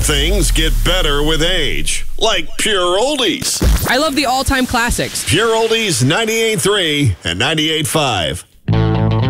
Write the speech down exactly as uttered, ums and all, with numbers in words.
things get better with age, like Pure Oldies. I love the all-time classics. Pure Oldies ninety-eight point three and ninety-eight point five.